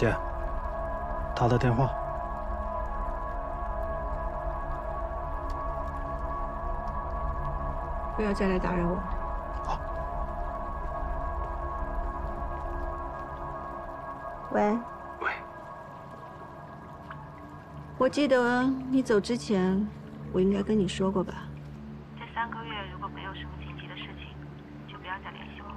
姐，他的电话。 不要再来打扰我。 好。 喂。 喂。 我记得你走之前，我应该跟你说过吧？ 这3个月如果没有什么紧急的事情，就不要再联系我。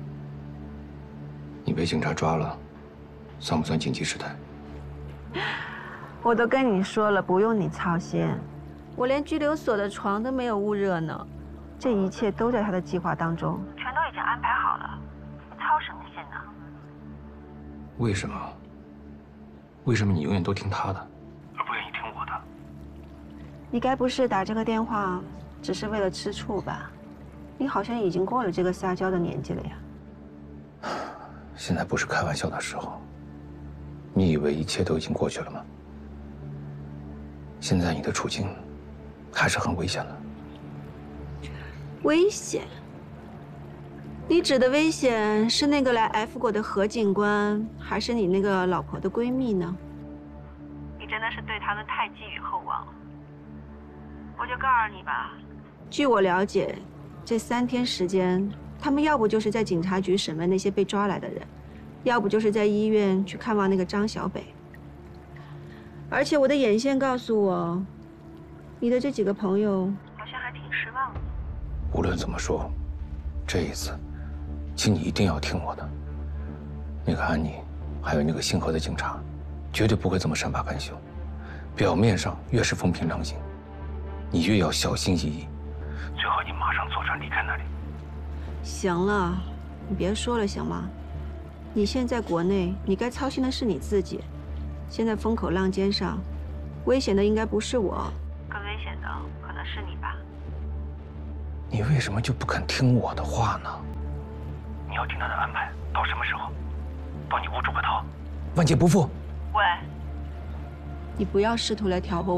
你被警察抓了，算不算紧急事态？ 我都跟你说了，不用你操心。我连拘留所的床都没有捂热呢，这一切都在他的计划当中， 全都已经安排好了，你操什么心呢？ 为什么？为什么你永远都听他的，而不愿意听我的？ 你该不是打这个电话只是为了吃醋吧？你好像已经过了这个撒娇的年纪了呀。 现在不是开玩笑的时候。你以为一切都已经过去了吗？现在你的处境还是很危险的。 危险？你指的危险是那个来 F 过的何警官，还是你那个老婆的闺蜜呢？ 你真的是对他们太寄予厚望了。我就告诉你吧， 据我了解，这3天时间，他们要不就是在警察局审问那些被抓来的人，要不就是在医院去看望那个张小北。而且我的眼线告诉我，你的这几个朋友好像还挺失望的。 无论怎么说，这一次，请你一定要听我的。那个安妮，还有那个星河的警察，绝对不会这么善罢甘休。表面上越是风平浪静，你越要小心翼翼。最好你马上坐船离开那里。 行了，你别说了行吗？你现在国内，你该操心的是你自己。现在风口浪尖上，危险的应该不是我， 更危险的可能是你吧。 你为什么就不肯听我的话呢？你要听他的安排，到什么时候？到你无处可逃，万劫不复。 喂， 你不要试图来挑拨我。